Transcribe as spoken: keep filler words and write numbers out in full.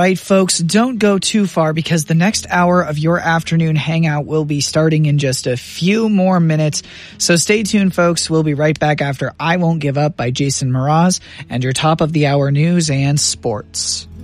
right, folks, don't go too far because the next hour of your afternoon hangout will be starting in just a few more minutes. So stay tuned, folks. We'll be right back after I Won't Give Up by Jason Mraz and your top of the hour news and sports.